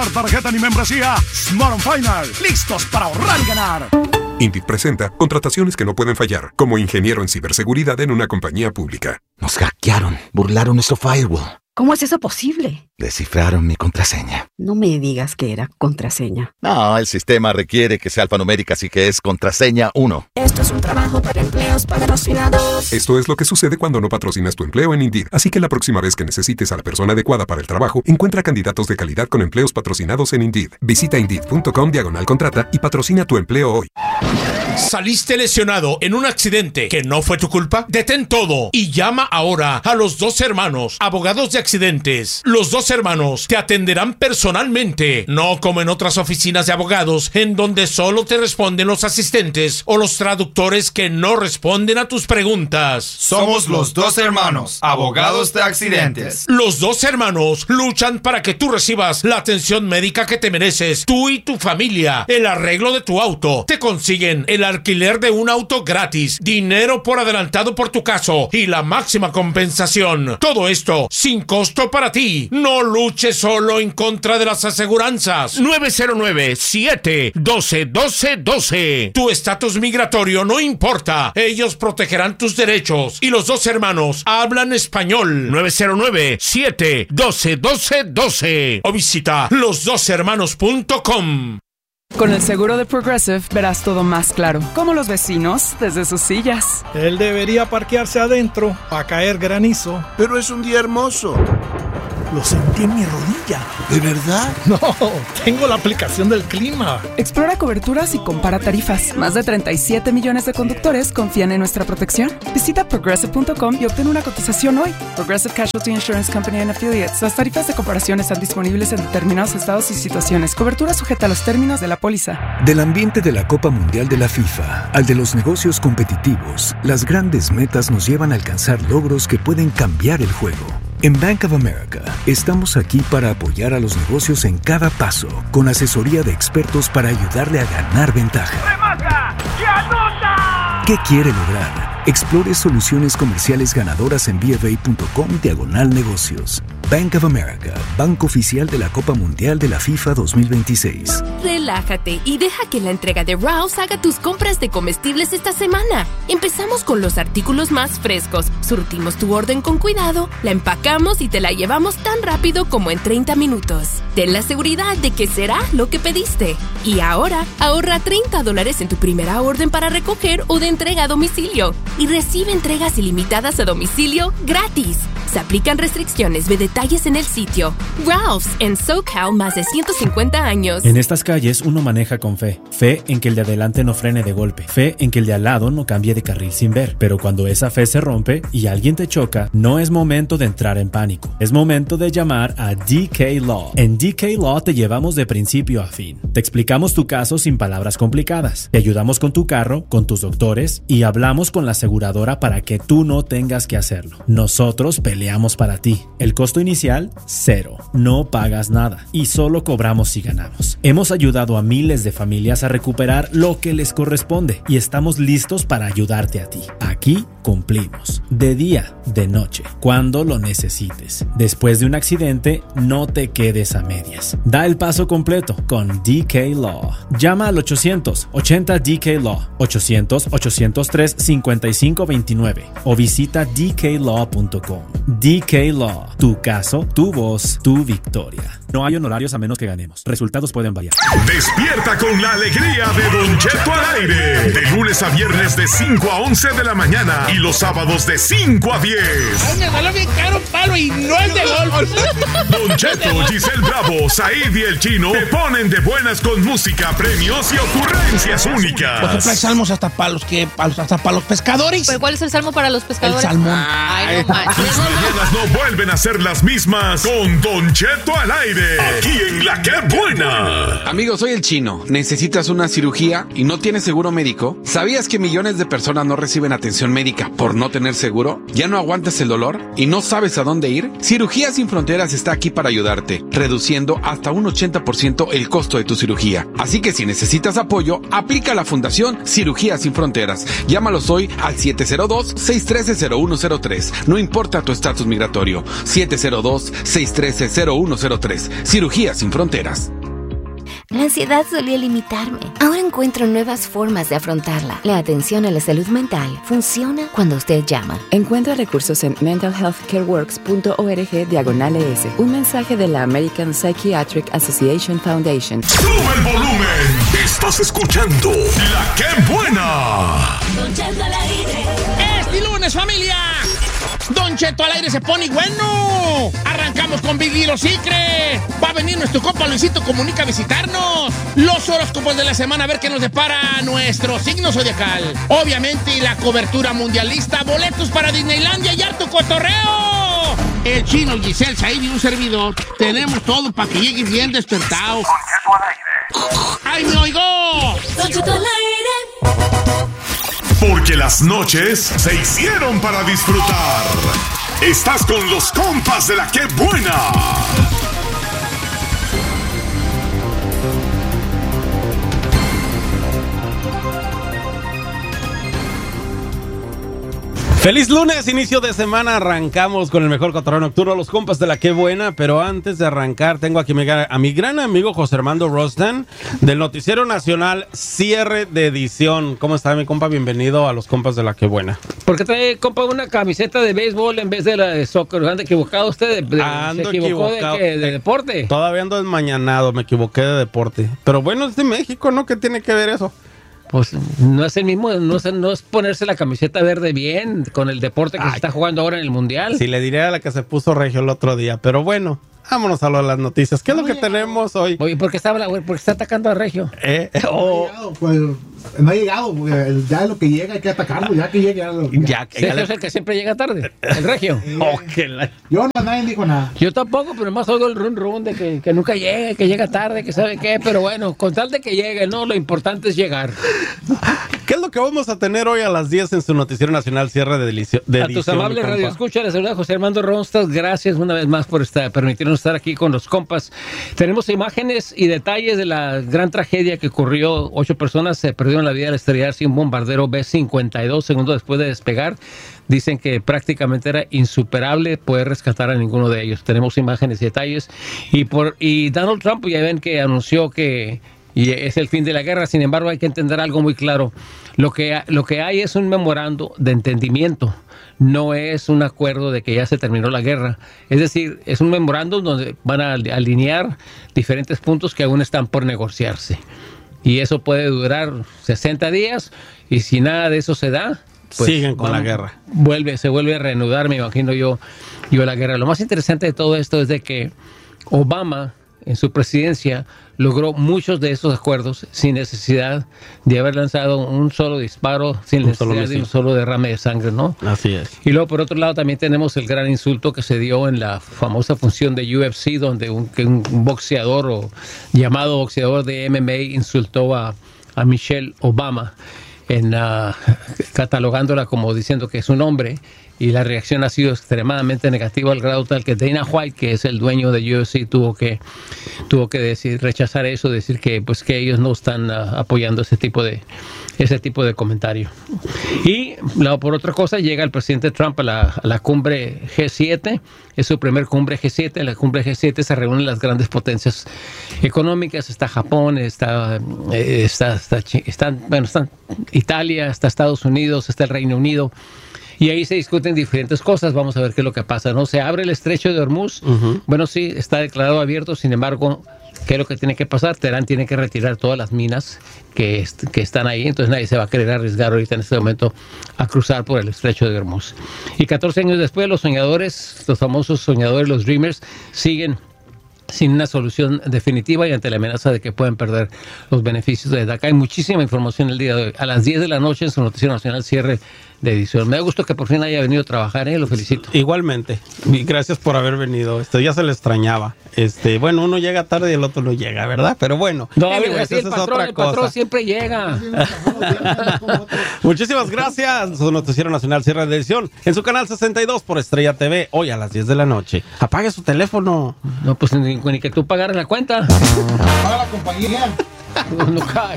por tarjeta ni membresía, Smart on Final. Listos para ahorrar y ganar. Indeed presenta contrataciones que no pueden fallar, como ingeniero en ciberseguridad en una compañía pública. Nos hackearon, burlaron nuestro firewall. ¿Cómo es eso posible? Descifraron mi contraseña. No me digas que era contraseña. No, el sistema requiere que sea alfanumérica, así que es contraseña 1. Esto es un trabajo para empleos patrocinados. Esto es lo que sucede cuando no patrocinas tu empleo en Indeed. Así que la próxima vez que necesites a la persona adecuada para el trabajo, encuentra candidatos de calidad con empleos patrocinados en Indeed. Visita Indeed.com/contrata y patrocina tu empleo hoy. ¿Saliste lesionado en un accidente que no fue tu culpa? Detén todo y llama ahora a los Dos Hermanos, abogados de accidentes. Los Dos Hermanos te atenderán personalmente, no como en otras oficinas de abogados en donde solo te responden los asistentes o los traductores que no responden a tus preguntas. Somos los Dos Hermanos, abogados de accidentes. Los Dos Hermanos luchan para que tú recibas la atención médica que te mereces, tú y tu familia, el arreglo de tu auto, te consiguen el alquiler de un auto gratis, dinero por adelantado por tu caso y la máxima compensación. Todo esto sin costo para ti. No luches solo en contra de las aseguranzas. 909-712-1212. Tu estatus migratorio no importa. Ellos protegerán tus derechos. Y los Dos Hermanos hablan español. 909-712-1212. O visita losdoshermanos.com. Con el seguro de Progressive verás todo más claro, como los vecinos desde sus sillas. Él debería parquearse adentro para caer granizo. Pero es un día hermoso. Lo sentí en mi rodilla. ¿De verdad? No, tengo la aplicación del clima. Explora coberturas y compara tarifas. Más de 37 millones de conductores confían en nuestra protección. Visita Progressive.com y obtén una cotización hoy. Progressive Casualty Insurance Company and Affiliates. Las tarifas de comparación están disponibles en determinados estados y situaciones. Cobertura sujeta a los términos de la póliza. Del ambiente de la Copa Mundial de la FIFA al de los negocios competitivos, las grandes metas nos llevan a alcanzar logros que pueden cambiar el juego. En Bank of America, estamos aquí para apoyar a los negocios en cada paso, con asesoría de expertos para ayudarle a ganar ventaja. ¡Remata y anota! ¿Qué quiere lograr? Explore soluciones comerciales ganadoras en BofA.com/negocios. Bank of America, banco oficial de la Copa Mundial de la FIFA 2026. Relájate y deja que la entrega de Ralph's haga tus compras de comestibles esta semana. Empezamos con los artículos más frescos, surtimos tu orden con cuidado, la empacamos y te la llevamos tan rápido como en 30 minutos. Ten la seguridad de que será lo que pediste. Y ahora, ahorra $30 en tu primera orden para recoger o de entrega a domicilio. Y recibe entregas ilimitadas a domicilio gratis. Se aplican restricciones, ve detalles en el sitio. Ralph's, en SoCal, más de 150 años. En estas calles uno maneja con fe. Fe en que el de adelante no frene de golpe. Fe en que el de al lado no cambie de carril sin ver. Pero cuando esa fe se rompe y alguien te choca, no es momento de entrar en pánico. Es momento de llamar a DK Law. En DK Law te llevamos de principio a fin. Te explicamos tu caso sin palabras complicadas. Te ayudamos con tu carro, con tus doctores y hablamos con la aseguradora para que tú no tengas que hacerlo. Nosotros peleamos para ti. El costo inicial, 0. No pagas nada y solo cobramos si ganamos. Hemos ayudado a miles de familias a recuperar lo que les corresponde y estamos listos para ayudarte a ti. Aquí cumplimos. De día, de noche, cuando lo necesites. Después de un accidente, no te quedes a medias. Da el paso completo con DK Law. Llama al 800-80-DK-LAW, 800-803-5529 o visita dklaw.com. DK Law. Tu caso, tu voz, tu victoria. No hay honorarios a menos que ganemos. Resultados pueden variar. Despierta con la alegría de Don Cheto al aire. De lunes a viernes de 5 a 11 de la mañana y los sábados de 5 a 10. Ay, me salió bien caro un palo y no es de golf. Don Cheto, Giselle Bravo, Said y el Chino te ponen de buenas con música, premios y ocurrencias únicas. Por ejemplo, hay salmos hasta para los pescadores. ¿Pero cuál es el salmo para los pescadores? El salmón. Ay, no manches. Tus mañanas no vuelven a ser las mismas con Don Cheto al aire. Aquí en La Que Buena. Amigo, soy el Chino. ¿Necesitas una cirugía y no tienes seguro médico? ¿Sabías que millones de personas no reciben atención atención médica por no tener seguro? ¿Ya no aguantas el dolor y no sabes a dónde ir? Cirugías Sin Fronteras está aquí para ayudarte, reduciendo hasta un 80% el costo de tu cirugía. Así que si necesitas apoyo, aplica a la Fundación Cirugías Sin Fronteras. Llámalos hoy al 702-613-0103. No importa tu estatus migratorio. 702-613-0103. Cirugías Sin Fronteras. La ansiedad solía limitarme. Ahora encuentro nuevas formas de afrontarla. La atención a la salud mental funciona cuando usted llama. Encuentra recursos en mentalhealthcareworks.org/ES. Un mensaje de la American Psychiatric Association Foundation. ¡Sube el volumen! Estás escuchando La Qué Buena. Don Cheto al aire. Este lunes, familia, Don Cheto al aire se pone bueno. Arrancamos con Big Little Secret. Va a venir nuestro compa Luisito Comunica a visitarnos. Los horóscopos de la semana, a ver qué nos depara nuestro signo zodiacal. Obviamente, la cobertura mundialista, boletos para Disneylandia y harto cotorreo. El Chino, Giselle, Said y un servidor. Tenemos todo para que llegue bien despertado. Don Cheto al aire. ¡Ay, me oigo! Don Cheto al aire. Porque las noches se hicieron para disfrutar. Estás con los compas de La Qué Buena. Feliz lunes, inicio de semana, arrancamos con el mejor cotorreo nocturno, los compas de La Qué Buena, pero antes de arrancar tengo aquí a mi gran amigo José Armando Rostan del Noticiero Nacional, cierre de edición. ¿Cómo está mi compa? Bienvenido a los compas de La Qué Buena. ¿Por qué trae, compa, una camiseta de béisbol en vez de la de soccer? ¿Anda equivocado usted? Ando ¿Se equivocó equivocado. de deporte? Todavía ando desmañanado, me equivoqué de deporte. Pero bueno, es de México, ¿no? ¿Qué tiene que ver eso? Pues no es el mismo, no es ponerse la camiseta verde bien con el deporte que se está jugando ahora en el Mundial. Si le diría a la que se puso Regio el otro día, pero bueno, vámonos a lo de las noticias. ¿Qué es lo que tenemos hoy? Oye, ¿por qué está atacando a Regio? No ha llegado, ya es lo que llega, hay que atacarlo, ya que llegue. Sergio es el que siempre llega tarde, el Regio. Yo nadie dijo nada. Yo tampoco, pero más oigo el run de que nunca llega, que llega tarde, que sabe qué, pero bueno, con tal de que llegue, no, lo importante es llegar. ¿Qué es lo que vamos a tener hoy a las 10 en su Noticiero Nacional, cierre de edición? A tus amables radioescuchas, les saluda José Armando Ronstadt. Gracias una vez más por permitirnos estar aquí con los compas. Tenemos imágenes y detalles de la gran tragedia que ocurrió. 8 personas se perdieron la vida al estrellarse un bombardero B-52 segundos después de despegar. Dicen que prácticamente era insuperable poder rescatar a ninguno de ellos. Tenemos imágenes y detalles. Y Donald Trump, ya ven que anunció que es el fin de la guerra. Sin embargo, hay que entender algo muy claro. Lo que hay es un memorando de entendimiento. No es un acuerdo de que ya se terminó la guerra. Es decir, es un memorándum donde van a alinear diferentes puntos que aún están por negociarse. Y eso puede durar 60 días y si nada de eso se da, pues siguen con la guerra. Se vuelve a reanudar, me imagino yo la guerra. Lo más interesante de todo esto es de que Obama en su presidencia logró muchos de esos acuerdos sin necesidad de haber lanzado un solo disparo, sin necesidad de un solo derrame de sangre, ¿no? Así es. Y luego, por otro lado, también tenemos el gran insulto que se dio en la famosa función de UFC, donde un boxeador o llamado boxeador de MMA insultó a Michelle Obama, catalogándola como diciendo que es un hombre. Y la reacción ha sido extremadamente negativa al grado tal que Dana White, que es el dueño de UFC, tuvo que rechazar eso, decir que ellos no están apoyando ese tipo de comentario. Y por otra cosa, llega el presidente Trump a la cumbre G7, es su primer cumbre G7. En la cumbre G7 se reúnen las grandes potencias económicas, está Japón, está Italia, está Estados Unidos, está el Reino Unido. Y ahí se discuten diferentes cosas. Vamos a ver qué es lo que pasa, ¿no? Se abre el estrecho de Hormuz. Bueno, sí, está declarado abierto. Sin embargo, ¿qué es lo que tiene que pasar? Teherán tiene que retirar todas las minas que están ahí. Entonces nadie se va a querer arriesgar ahorita en este momento a cruzar por el estrecho de Hormuz. Y 14 años después, los soñadores, los famosos soñadores, los dreamers, siguen sin una solución definitiva y ante la amenaza de que pueden perder los beneficios de DACA. Hay muchísima información el día de hoy. A las 10 de la noche en su Noticiero Nacional, cierre edición. Me da gusto que por fin haya venido a trabajar, lo felicito. Igualmente, y gracias por haber venido. Ya se le extrañaba. Bueno, uno llega tarde y el otro no llega, ¿verdad? Pero bueno, no, anyways, el patrón siempre llega. Muchísimas gracias. Su Noticiero Nacional cierra de edición en su canal 62 por Estrella TV, hoy a las 10 de la noche. Apague su teléfono. No, pues ni que tú pagaras la cuenta. Paga la compañía. No cae.